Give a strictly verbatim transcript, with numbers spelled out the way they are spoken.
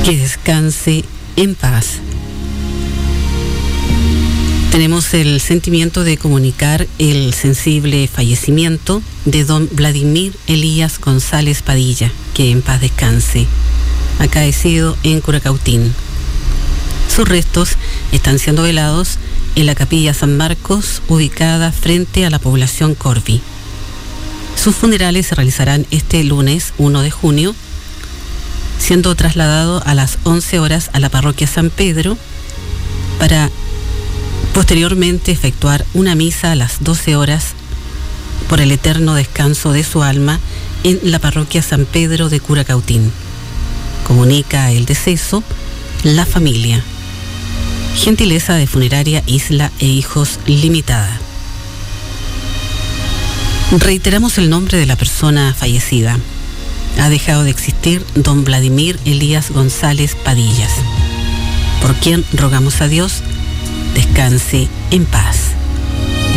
Que descanse en paz. Tenemos el sentimiento de comunicar el sensible fallecimiento de don Vladimir Elías González Padilla, que en paz descanse, acaecido en Curacautín. Sus restos están siendo velados en la capilla San Marcos, ubicada frente a la población Corvi. Sus funerales se realizarán este lunes uno de junio, siendo trasladado a las once horas a la parroquia San Pedro para posteriormente efectuar una misa a las doce horas por el eterno descanso de su alma en la parroquia San Pedro de Curacautín. Comunica el deceso la familia. Gentileza de Funeraria Isla e Hijos Limitada. Reiteramos el nombre de la persona fallecida. Ha dejado de existir don Vladimir Elías González Padillas, por quien rogamos a Dios descanse en paz.